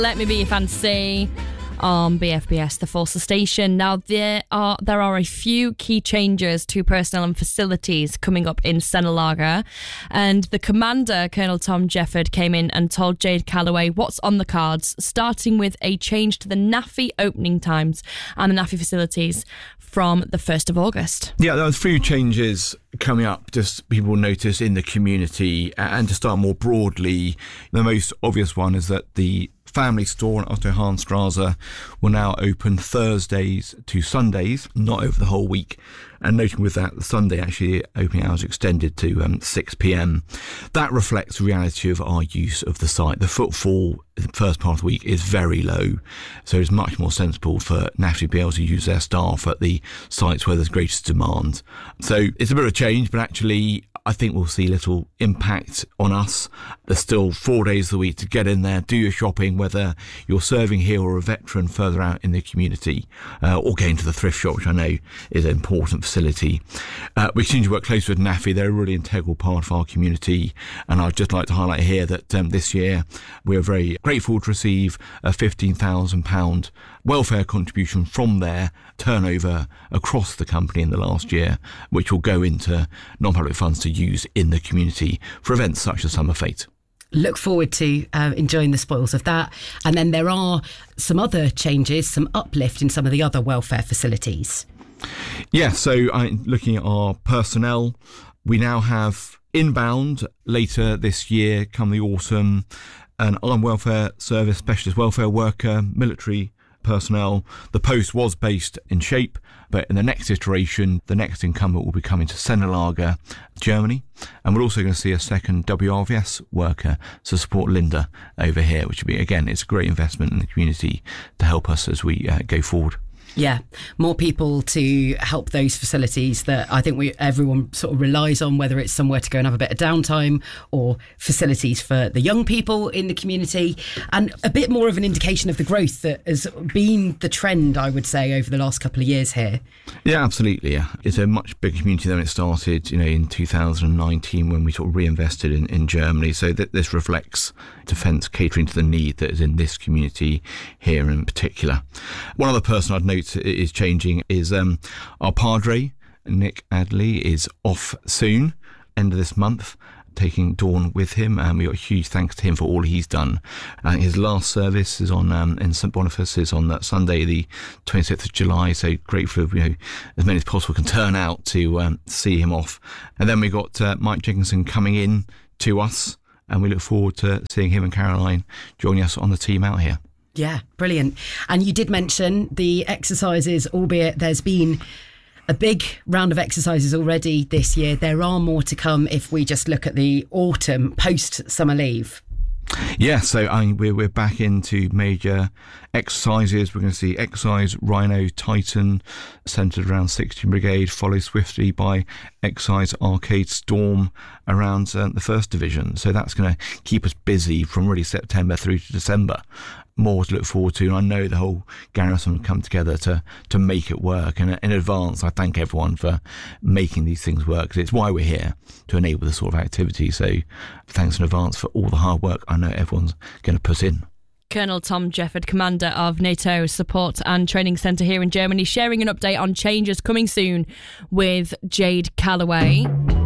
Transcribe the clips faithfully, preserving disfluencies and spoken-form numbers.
Let Me Be Your Fantasy on B F B S, the Forster station. Now, there are there are a few key changes to personnel and facilities coming up in Senalaga, and the commander, Colonel Tom Jefford, came in and told Jade Callaway what's on the cards, starting with a change to the N A F I opening times and the N A F I facilities from the first of August. Yeah, there are a few changes coming up, just people notice in the community, and to start more broadly, the most obvious one is that the family store in Otto Hahnstraße will now open Thursdays to Sundays, not over the whole week. And noting with that, the Sunday actually opening hours extended to um, six p.m. That reflects the reality of our use of the site. The footfall in the first part of the week is very low, so it's much more sensible for N A F I to be able to use their staff at the sites where there's greatest demand. So it's a bit of a change, but actually I think we'll see little impact on us. There's still four days of the week to get in there, do your shopping, whether you're serving here or a veteran further out in the community, uh, or going to the thrift shop, which I know is an important facility. Uh, we continue to work closely with N A F I. They're a really integral part of our community, and I'd just like to highlight here that um, this year we're very grateful to receive a fifteen thousand pounds welfare contribution from their turnover across the company in the last year, which will go into non-public funds to use in the community for events such as Summer Fete. Look forward to uh, enjoying the spoils of that. And then there are some other changes, some uplift in some of the other welfare facilities. Yeah, so uh, looking at our personnel, we now have inbound later this year, come the autumn, an armed welfare service specialist welfare worker, military personnel. The post was based in Shape, but in the next iteration, the next incumbent will be coming to Senalaga, Germany, and we're also going to see a second W R V S worker to support Linda over here, which will be, again, it's a great investment in the community to help us as we uh, go forward. Yeah, more people to help those facilities that I think we everyone sort of relies on, whether it's somewhere to go and have a bit of downtime or facilities for the young people in the community, and a bit more of an indication of the growth that has been the trend, I would say, over the last couple of years here. Yeah, absolutely. Yeah, it's a much bigger community than it started, you know, in two thousand nineteen when we sort of reinvested in, in Germany. So th- this reflects Defence catering to the need that is in this community here in particular. One other person I'd note is changing is um, our Padre, Nick Adley, is off soon, end of this month, taking Dawn with him, and we got a huge thanks to him for all he's done. Uh, his last service is on um, in St Boniface is on that Sunday, the twenty-sixth of July. So grateful, you know, as many as possible can turn out to um, see him off. And then we got uh, Mike Jenkinson coming in to us, and we look forward to seeing him and Caroline joining us on the team out here. Yeah, brilliant. And you did mention the exercises, albeit there's been a big round of exercises already this year. There are more to come if we just look at the autumn post-summer leave. Yeah, so I mean, we're, we're back into major exercises. We're going to see exercise Rhino Titan, centred around sixteenth Brigade, followed swiftly by exercise Arcade Storm around uh, the first Division. So that's going to keep us busy from really September through to December. More to look forward to, and I know the whole garrison will come together to to make it work. And in advance, I thank everyone for making these things work, because it's why we're here, to enable this sort of activity. So thanks in advance for all the hard work I know everyone's going to put in. Colonel Tom Jefford, commander of NATO Support and Training Centre here in Germany, sharing an update on changes coming soon with Jade Callaway.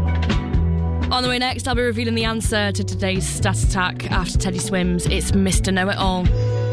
On the way next, I'll be revealing the answer to today's stat attack after Teddy Swims. It's Mister Know-It-All.